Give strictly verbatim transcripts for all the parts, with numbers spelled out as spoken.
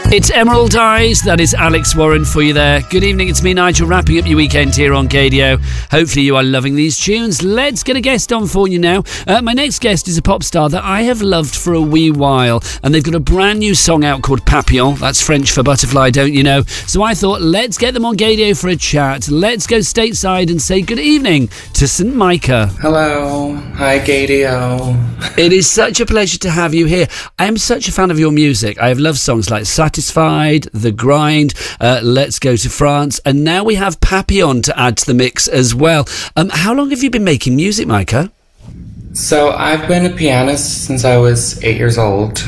It's Emerald Eyes, that is Alex Warren for you there. Good evening, it's me, Nigel, wrapping up your weekend here on Gadio. Hopefully you are loving these tunes. Let's get a guest on for you now. Uh, my next guest is a pop star that I have loved for a wee while, and they've got a brand new song out called Papillon. That's French for butterfly, don't you know? So I thought, let's get them on Gadio for a chat. Let's go stateside and say good evening to Saint Micah. Hello. Hi, Gadio. It is such a pleasure to have you here. I am such a fan of your music. I have loved songs like Satisfied, The Grind, uh, Let's Go to France, and now we have Papillon to add to the mix as well. Um, how long have you been making music, Micah? So I've been a pianist since I was eight years old.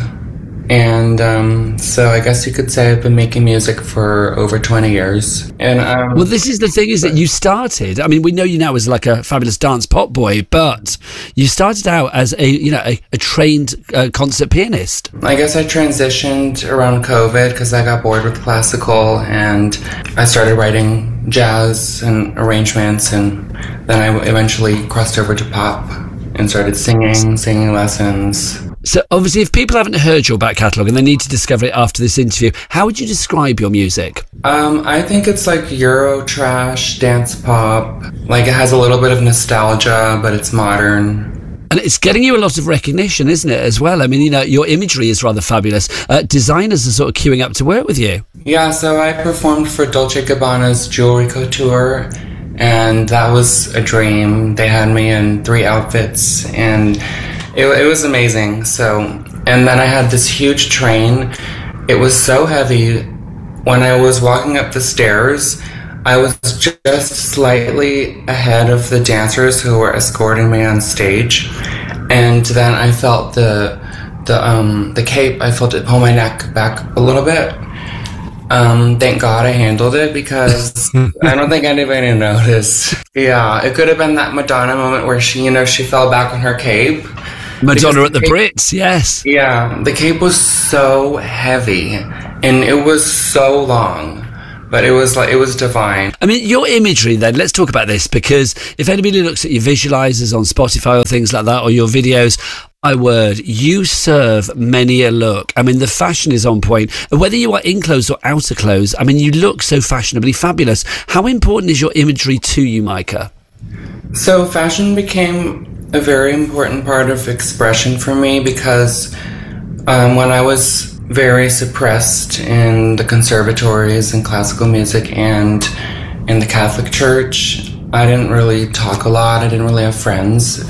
And um, so I guess you could say I've been making music for over twenty years. And um, well, this is the thing, is that you started, I mean, we know you now as like a fabulous dance pop boy, but you started out as a, you know, a, a trained uh, concert pianist. I guess I transitioned around COVID because I got bored with classical, and I started writing jazz and arrangements, and then I eventually crossed over to pop and started singing, singing lessons. So obviously, if people haven't heard your back catalogue and they need to discover it after this interview, how would you describe your music? Um, I think it's like Euro trash, dance pop. Like, it has a little bit of nostalgia, but it's modern. And it's getting you a lot of recognition, isn't it, as well? I mean, you know, your imagery is rather fabulous. Uh, designers are sort of queuing up to work with you. Yeah, so I performed for Dolce and Gabbana's Jewelry Couture, and that was a dream. They had me in three outfits, and It, it was amazing. So, and then I had this huge train. It was so heavy. When I was walking up the stairs, I was just slightly ahead of the dancers who were escorting me on stage. And then I felt the the um the cape. I felt it pull my neck back a little bit. Um, thank God I handled it, because I don't think anybody noticed. Yeah, it could have been that Madonna moment where she, you know, she fell back on her cape. Madonna at the cape, Brits, yes. Yeah, the cape was so heavy, and it was so long, but it was like, it was divine. I mean, your imagery then, let's talk about this, because if anybody looks at your visualizers on Spotify or things like that, or your videos, my word, you serve many a look. I mean, the fashion is on point. Whether you are in clothes or out of clothes, I mean, you look so fashionably fabulous. How important is your imagery to you, Micah? So fashion became a very important part of expression for me, because um, when I was very suppressed in the conservatories and classical music and in the Catholic Church, I didn't really talk a lot. I didn't really have friends.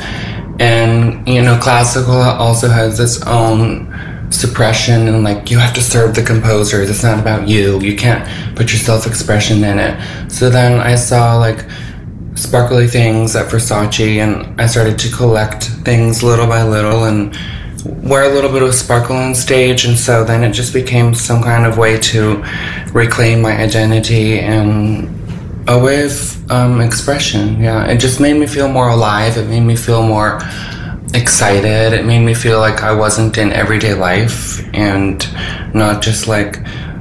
And, you know, classical also has its own suppression, and like, you have to serve the composers. It's not about you. You can't put your self-expression in it. So then I saw like sparkly things at Versace, and I started to collect things little by little and wear a little bit of sparkle on stage. And so then it just became some kind of way to reclaim my identity and a way of um, expression. Yeah, it just made me feel more alive. It made me feel more excited. It made me feel like I wasn't in everyday life and not just like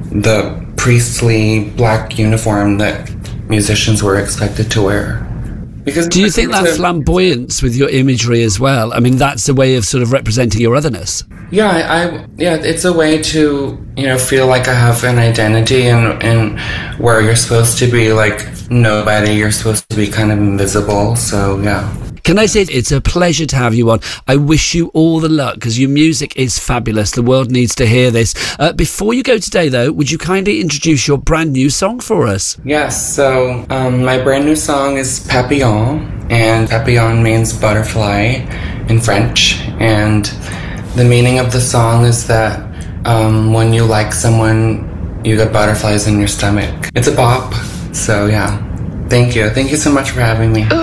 the priestly black uniform that musicians were expected to wear. Because do you think that flamboyance with your imagery as well, I mean, that's a way of sort of representing your otherness? Yeah, I, I yeah, it's a way to, you know, feel like I have an identity, and and where you're supposed to be like nobody, you're supposed to be kind of invisible. So yeah. Can I say it's a pleasure to have you on? I wish you all the luck, because your music is fabulous. The world needs to hear this. Uh, before you go today, though, would you kindly introduce your brand new song for us? Yes, so um, my brand new song is Papillon, and Papillon means butterfly in French. And the meaning of the song is that um, when you like someone, you get butterflies in your stomach. It's a bop, so yeah. Thank you. Thank you so much for having me.